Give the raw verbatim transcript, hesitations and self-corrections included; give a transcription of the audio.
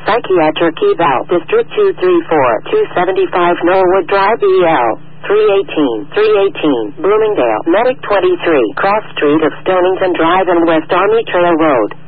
Psychiatric Eval, District two three four, two seventy-five Norwood Drive, E L. three eighteen, three eighteen, Bloomingdale, Medic twenty-three, Cross Street of Stonington Drive and West Army Trail Road.